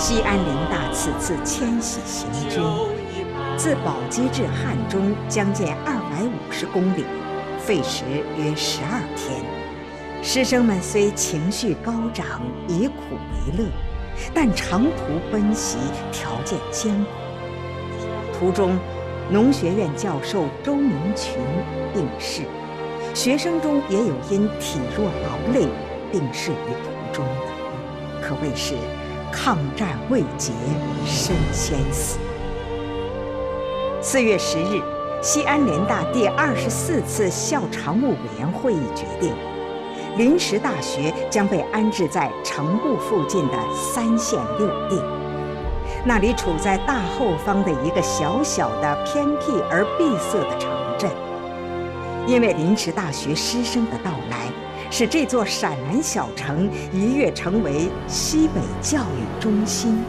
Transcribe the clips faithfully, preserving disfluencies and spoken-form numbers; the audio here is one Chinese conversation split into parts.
西安联大此次迁徙行军，自宝鸡至汉中将近二百五十公里，费时约十二天。师生们虽情绪高涨，以苦为乐，但长途奔袭，条件艰苦。途中，农学院教授周明群病逝，学生中也有因体弱劳累病逝于途中的，可谓是抗战未捷身先死。四月十日，西安联大第二十四次校常务委员会议决定，临时大学将被安置在城部附近的三县六地。那里处在大后方的一个小小的偏僻而闭塞的城镇，因为临时大学师生的到来，使这座陕南小城一跃成为西北教育中心。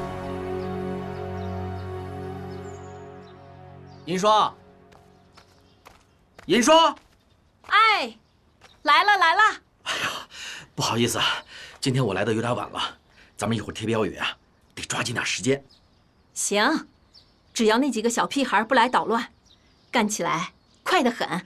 银霜，银霜， 哎，来了来了！ 哎呀，不好意思啊，今天我来的有点晚了，咱们一会儿贴标语啊，得抓紧点时间。 行，只要那几个小屁孩不来捣乱，干起来快得很。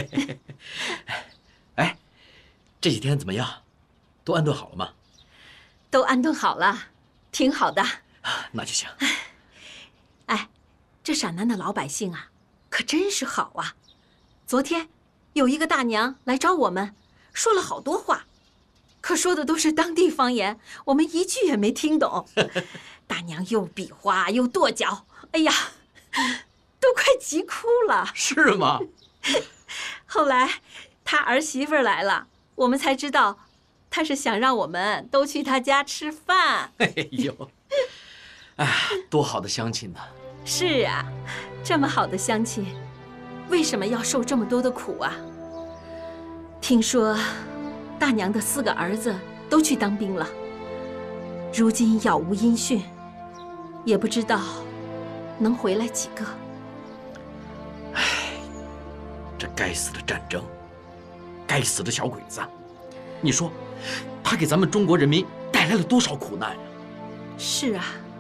哎，这几天怎么样？都安顿好了吗？ 都安顿好了，挺好的。 那就行。 哎，这陕南的老百姓啊，可真是好啊！昨天有一个大娘来找我们，说了好多话，可说的都是当地方言，我们一句也没听懂。大娘又比划又跺脚，哎呀，都快急哭了。 是吗？ 后来她儿媳妇来了，我们才知道，她是想让我们都去她家吃饭。 哎呦，哎，多好的乡亲呢！ 是啊，这么好的乡亲，为什么要受这么多的苦啊？听说大娘的四个儿子都去当兵了，如今杳无音讯，也不知道能回来几个。 唉，这该死的战争，该死的小鬼子，你说，他给咱们中国人民带来了多少苦难呀？ 是啊。